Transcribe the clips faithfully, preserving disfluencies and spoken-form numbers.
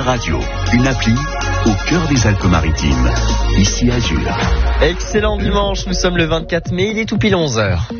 Radio, une appli au cœur des Alpes-Maritimes, ici Azur. Excellent dimanche, nous sommes le vingt-quatre mai, il est tout pile onze heures.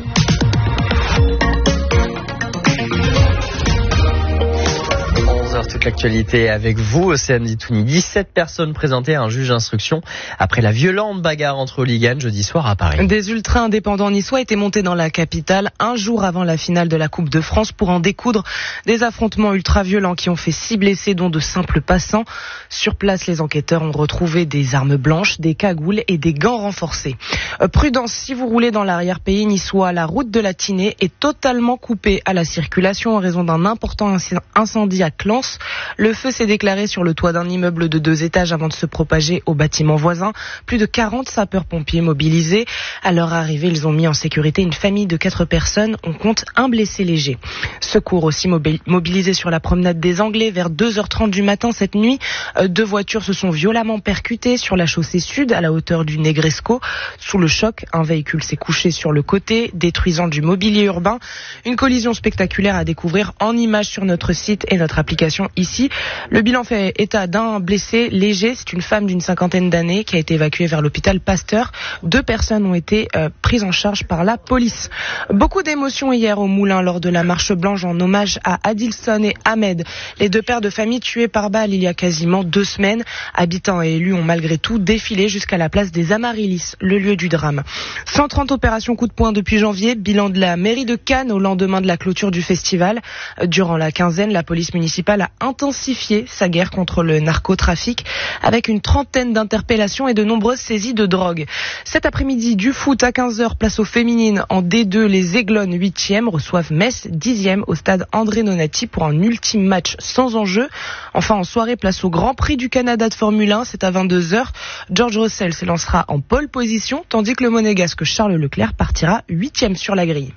Toute l'actualité avec vous, Océane Ditouni. dix-sept personnes présentées à un juge d'instruction après la violente bagarre entre hooligans jeudi soir à Paris. Des ultras indépendants niçois étaient montés dans la capitale un jour avant la finale de la Coupe de France pour en découdre. Des affrontements ultra-violents qui ont fait six blessés, dont de simples passants. Sur place, les enquêteurs ont retrouvé des armes blanches, des cagoules et des gants renforcés. Euh, prudence, si vous roulez dans l'arrière-pays niçois, la route de la Tinée est totalement coupée à la circulation en raison d'un important incendie à Clans. Le feu s'est déclaré sur le toit d'un immeuble de deux étages avant de se propager au bâtiment voisin. Plus de quarante sapeurs-pompiers mobilisés. À leur arrivée, ils ont mis en sécurité une famille de quatre personnes. On compte un blessé léger. Secours aussi mobilisés sur la promenade des Anglais vers deux heures trente du matin cette nuit. Deux voitures se sont violemment percutées sur la chaussée sud à la hauteur du Negresco. Sous le choc, un véhicule s'est couché sur le côté, détruisant du mobilier urbain. Une collision spectaculaire à découvrir en images sur notre site et notre application ici. Le bilan fait état d'un blessé léger. C'est une femme d'une cinquantaine d'années qui a été évacuée vers l'hôpital Pasteur. Deux personnes ont été euh, prises en charge par la police. Beaucoup d'émotions hier au Moulin lors de la marche blanche en hommage à Adilson et Ahmed, les deux pères de famille tués par balle il y a quasiment deux semaines. Habitants et élus ont malgré tout défilé jusqu'à la place des Amaryllis, le lieu du drame. cent trente opérations coup de poing depuis janvier. Bilan de la mairie de Cannes au lendemain de la clôture du festival. Durant la quinzaine, la police municipale a intensifié sa guerre contre le narcotrafic avec une trentaine d'interpellations et de nombreuses saisies de drogue. Cet après-midi, du foot à quinze heures, place aux féminines en D deux, les Aiglons huitième reçoivent Metz dixième au stade André Nonati pour un ultime match sans enjeu. Enfin, en soirée, place au Grand Prix du Canada de Formule un, c'est à vingt-deux heures. George Russell s'élancera en pole position, tandis que le monégasque Charles Leclerc partira huitième sur la grille.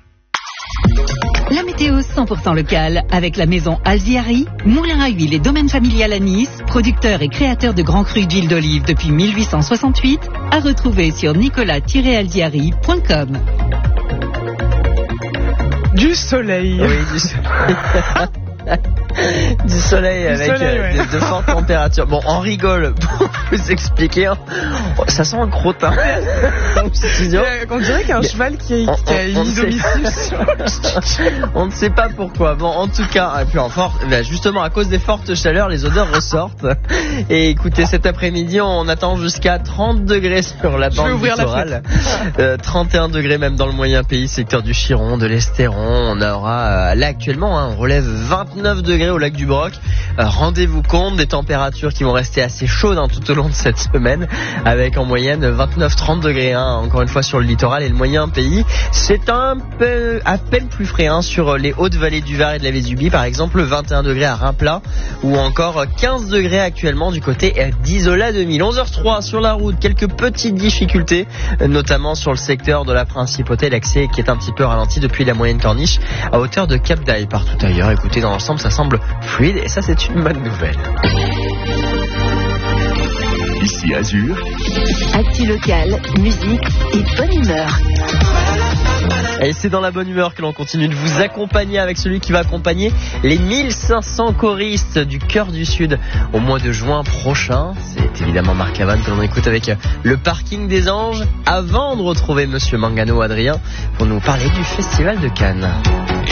La météo cent pour cent locale avec la maison Alziari, moulin à huile et domaine familial à Nice, producteur et créateur de grands crus d'huile d'olive depuis mille huit cent soixante-huit, à retrouver sur nicolas tiret alziari point com. Du soleil. Oui, du soleil. Du soleil avec du soleil, ouais. de, de fortes températures. Bon, on rigole pour vous expliquer. Hein. Ça sent un crottin. On dirait qu'il y a un Mais cheval qui, on, qui a une domicile. On ne sait pas pourquoi. Bon, en tout cas, et puis en fort, justement à cause des fortes chaleurs, les odeurs ressortent. Et écoutez, cet après-midi, on attend jusqu'à trente degrés sur la bande littorale. Euh, trente et un degrés même dans le moyen pays, secteur du Chiron, de l'Estéron. On aura euh, là actuellement, hein, on relève vingt-neuf degrés au lac du Broc. Euh, rendez-vous compte des températures qui vont rester assez chaudes hein, tout au long de cette semaine, avec en moyenne vingt-neuf trente degrés, hein, encore une fois sur le littoral et le moyen pays. C'est un peu à peine plus frais hein, sur les hautes vallées du Var et de la Vésubie, par exemple vingt et un degrés à Reimplat ou encore quinze degrés actuellement du côté d'Isola deux mille. onze heures trois sur la route, quelques petites difficultés, notamment sur le secteur de la Principauté, l'accès qui est un petit peu ralenti depuis la moyenne corniche à hauteur de Cap d'Aille. Partout ailleurs, écoutez, dans l'ensemble ça semble fluide et ça c'est une bonne nouvelle. Ici Azur, actu local, musique et bonne humeur. Et c'est dans la bonne humeur que l'on continue de vous accompagner avec celui qui va accompagner les mille cinq cents choristes du Cœur du Sud au mois de juin prochain. C'est évidemment Marc Havane que l'on écoute avec le Parking des Anges, avant de retrouver Monsieur Mangano Adrien pour nous parler du Festival de Cannes.